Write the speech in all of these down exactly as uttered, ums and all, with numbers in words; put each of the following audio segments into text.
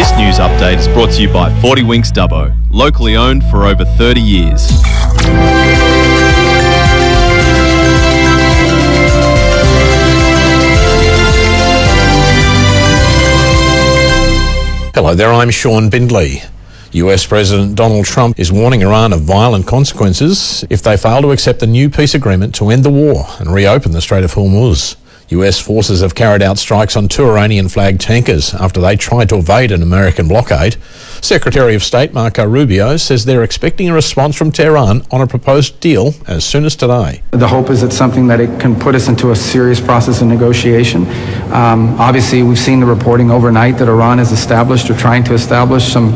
This news update is brought to you by forty Winks Dubbo, locally owned for over thirty years. Hello there, I'm Sean Bindley. U S President Donald Trump is warning Iran of violent consequences if they fail to accept a new peace agreement to end the war and reopen the Strait of Hormuz. U S forces have carried out strikes on two Iranian-flagged tankers after they tried to evade an American blockade. Secretary of State Marco Rubio says they're expecting a response from Tehran on a proposed deal as soon as today. The hope is it's something that it can put us into a serious process of negotiation. Um, obviously, we've seen the reporting overnight that Iran has established or trying to establish some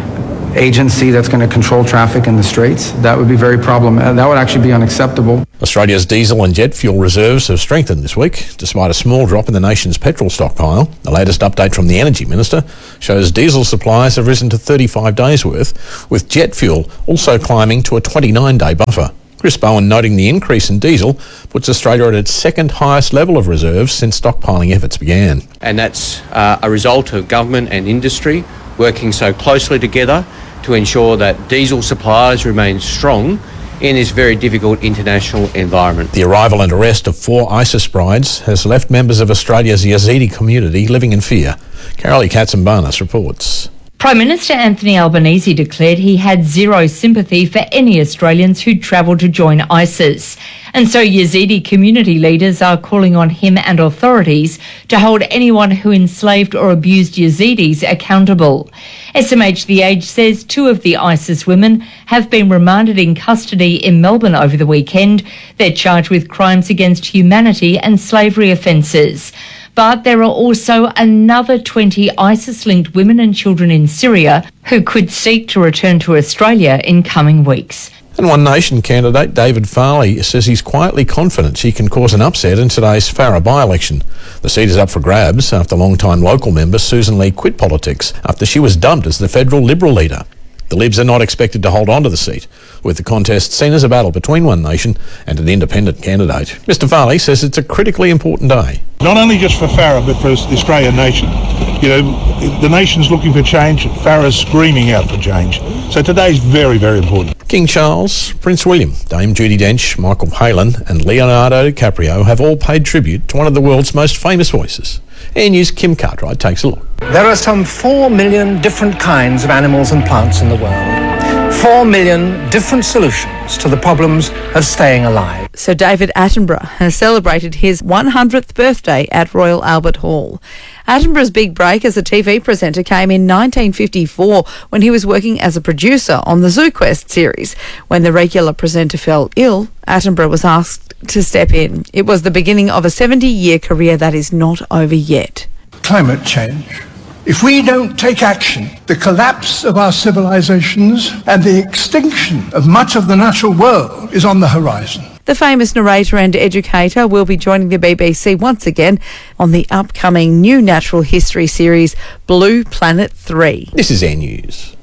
agency that's going to control traffic in the Straits. That would be very problematic. That would actually be unacceptable. Australia's diesel and jet fuel reserves have strengthened this week, despite a small drop in the nation's petrol stockpile. The latest update from the Energy Minister shows diesel supplies have risen to thirty-five days' worth, with jet fuel also climbing to a twenty-nine day buffer. Chris Bowen noting the increase in diesel puts Australia at its second highest level of reserves since stockpiling efforts began. And that's uh, a result of government and industry working so closely together to ensure that diesel supplies remain strong in this very difficult international environment. The arrival and arrest of four ISIS brides has left members of Australia's Yazidi community living in fear. Carolee Katzenbarnas reports. Prime Minister Anthony Albanese declared he had zero sympathy for any Australians who travelled to join ISIS. And so Yazidi community leaders are calling on him and authorities to hold anyone who enslaved or abused Yazidis accountable. S M H The Age says two of the ISIS women have been remanded in custody in Melbourne over the weekend. They're charged with crimes against humanity and slavery offences. But there are also another twenty ISIS-linked women and children in Syria who could seek to return to Australia in coming weeks. And One Nation candidate David Farley says he's quietly confident he can cause an upset in today's Farrer by-election. The seat is up for grabs after long-time local member Susan Lee quit politics after she was dumped as the federal Liberal leader. The Libs are not expected to hold on to the seat, with the contest seen as a battle between One Nation and an independent candidate. Mister Farley says it's a critically important day. Not only just for Farrer, but for the Australian nation. You know, the nation's looking for change, Farrer's screaming out for change. So today's very, very important. King Charles, Prince William, Dame Judi Dench, Michael Palin and Leonardo DiCaprio have all paid tribute to one of the world's most famous voices. Air News' Kim Cartwright takes a look. There are some four million different kinds of animals and plants in the world. Four million different solutions to the problems of staying alive. Sir David Attenborough has celebrated his one hundredth birthday at Royal Albert Hall. Attenborough's big break as a T V presenter came in nineteen fifty-four when he was working as a producer on the ZooQuest series. When the regular presenter fell ill, Attenborough was asked to step in. It was the beginning of a seventy-year career that is not over yet. Climate change. If we don't take action, the collapse of our civilizations and the extinction of much of the natural world is on the horizon. The famous narrator and educator will be joining the B B C once again on the upcoming new natural history series Blue Planet three. This is Air News.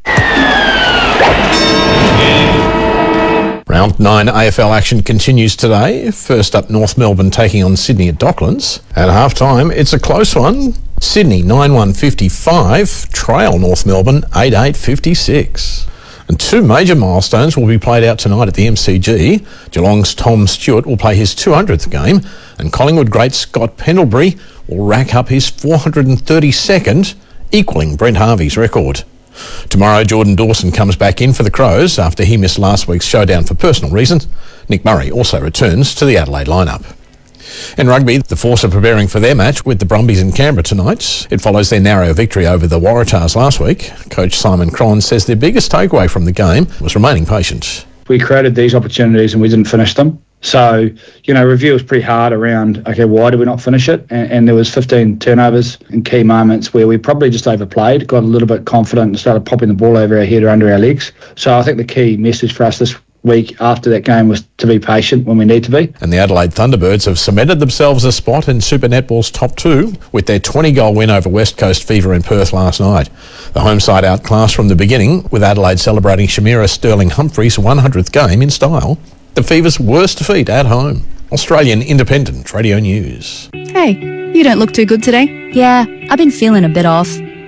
Round nine A F L action continues today. First up, North Melbourne taking on Sydney at Docklands. At half-time, it's a close one. Sydney nine one fifty-five, trail North Melbourne eight eight fifty-six. And two major milestones will be played out tonight at the M C G. Geelong's Tom Stewart will play his two hundredth game, and Collingwood great Scott Pendlebury will rack up his four hundred thirty-second, equalling Brent Harvey's record. Tomorrow, Jordan Dawson comes back in for the Crows after he missed last week's showdown for personal reasons. Nick Murray also returns to the Adelaide lineup. In rugby, the Force are preparing for their match with the Brumbies in Canberra tonight. It follows their narrow victory over the Waratahs last week. Coach Simon Cron says their biggest takeaway from the game was remaining patient. We created these opportunities and we didn't finish them. So, you know, review was pretty hard around, okay, why did we not finish it? And, and there was fifteen turnovers in key moments where we probably just overplayed, got a little bit confident and started popping the ball over our head or under our legs. So I think the key message for us this week after that game was to be patient when we need to be. And the Adelaide Thunderbirds have cemented themselves a spot in Super Netball's top two with their twenty goal win over West Coast Fever in Perth last night. The home side outclassed from the beginning, with Adelaide celebrating Shamira Sterling Humphrey's one hundredth game in style. The Fever's worst defeat at home. Australian Independent Radio News. Hey, you don't look too good today. Yeah, I've been feeling a bit off.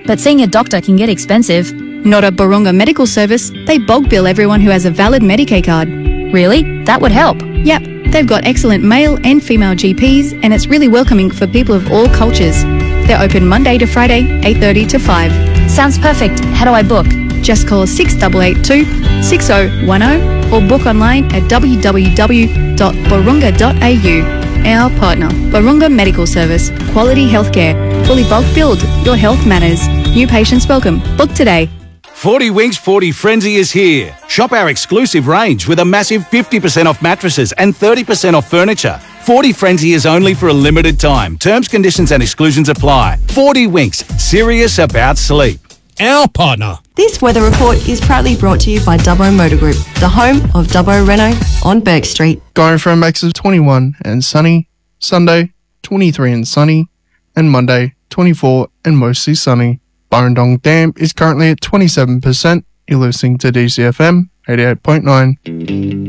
but seeing a doctor can get expensive. Not at Barunga Medical Service. They bulk bill everyone who has a valid Medicaid card. Really? That would help. Yep, they've got excellent male and female G Ps, and it's really welcoming for people of all cultures. They're open Monday to Friday, eight thirty to five. Sounds perfect. How do I book? Just call six eight eight two, six zero one zero or book online at w w w dot barunga dot a u. Our partner, Barunga Medical Service. Quality healthcare. Fully bulk billed. Your health matters. New patients welcome. Book today. forty Winks forty Frenzy is here. Shop our exclusive range with a massive fifty percent off mattresses and thirty percent off furniture. forty Frenzy is only for a limited time. Terms, conditions and exclusions apply. forty Winks, serious about sleep. Our partner. This weather report is proudly brought to you by Dubbo Motor Group, the home of Dubbo Renault on Burke Street. Going for a max of twenty-one and sunny, Sunday twenty-three and sunny, and Monday twenty-four and mostly sunny. Burrendong Dam is currently at twenty-seven percent. You're listening to D C F M eighty-eight point nine.